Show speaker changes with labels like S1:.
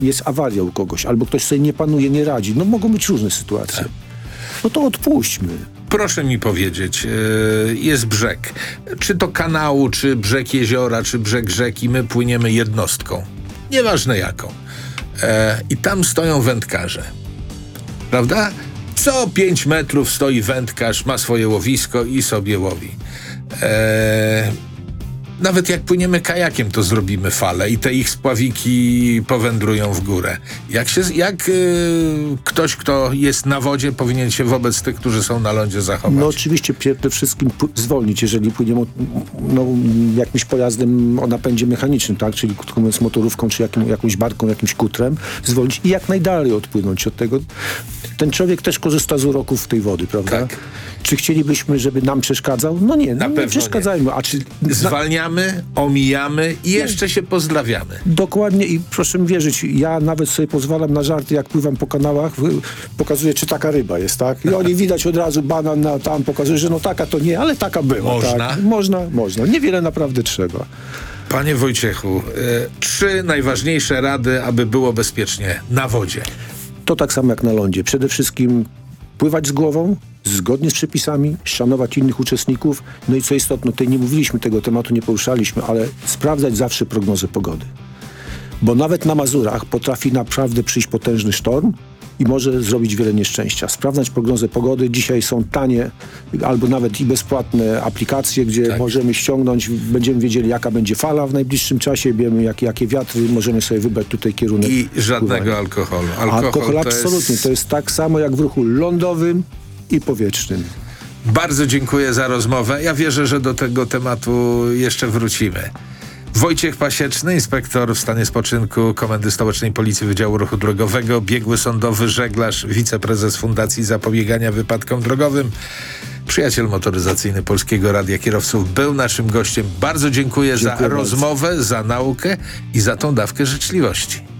S1: jest awaria u kogoś, albo ktoś sobie nie panuje, nie radzi. No mogą być różne sytuacje. No to odpuśćmy.
S2: Proszę mi powiedzieć, jest brzeg. Czy to kanału, czy brzeg jeziora, czy brzeg rzeki, my płyniemy jednostką. Nieważne jaką. I tam stoją wędkarze. Prawda? Co 5 metrów stoi wędkarz, ma swoje łowisko i sobie łowi. Nawet jak płyniemy kajakiem, to zrobimy falę i te ich spławiki powędrują w górę. Jak ktoś, kto jest na wodzie, powinien się wobec tych, którzy są na lądzie, zachować?
S1: No oczywiście przede wszystkim zwolnić, jeżeli płyniemy jakimś pojazdem o napędzie mechanicznym, tak? Czyli krótko mówiąc motorówką, czy jakąś barką, jakimś kutrem, zwolnić i jak najdalej odpłynąć od tego. Ten człowiek też korzysta z uroków tej wody, prawda?
S2: Tak.
S1: Czy chcielibyśmy, żeby nam przeszkadzał? No nie, nie przeszkadzajmy.
S2: Nie.
S1: A czy
S2: zwalniamy, omijamy i jeszcze się pozdrawiamy.
S1: Dokładnie i proszę mi wierzyć, ja nawet sobie pozwalam na żarty, jak pływam po kanałach, pokazuję, czy taka ryba jest, tak? I oni widać od razu, banan tam pokazuje, że no taka to nie, ale taka była.
S2: Można?
S1: Tak? Można. Niewiele naprawdę trzeba.
S2: Panie Wojciechu, 3 najważniejsze rady, aby było bezpiecznie na wodzie.
S1: To tak samo jak na lądzie. Przede wszystkim pływać z głową, zgodnie z przepisami, szanować innych uczestników. No i co istotne, tutaj nie mówiliśmy tego tematu, nie poruszaliśmy, ale sprawdzać zawsze prognozę pogody. Bo nawet na Mazurach potrafi naprawdę przyjść potężny sztorm i może zrobić wiele nieszczęścia. Sprawdzać prognozę pogody. Dzisiaj są tanie albo nawet i bezpłatne aplikacje, gdzie możemy ściągnąć, będziemy wiedzieli, jaka będzie fala w najbliższym czasie, wiemy, jakie wiatry, możemy sobie wybrać tutaj kierunek.
S2: I żadnego alkoholu.
S1: Alkohol absolutnie. To jest tak samo jak w ruchu lądowym i powietrznym.
S2: Bardzo dziękuję za rozmowę. Ja wierzę, że do tego tematu jeszcze wrócimy. Wojciech Pasieczny, inspektor w stanie spoczynku Komendy Stołecznej Policji Wydziału Ruchu Drogowego, biegły sądowy, żeglarz, wiceprezes Fundacji Zapobiegania Wypadkom Drogowym, przyjaciel motoryzacyjny Polskiego Radia Kierowców, był naszym gościem. Bardzo dziękuję za rozmowę, za naukę i za tą dawkę życzliwości.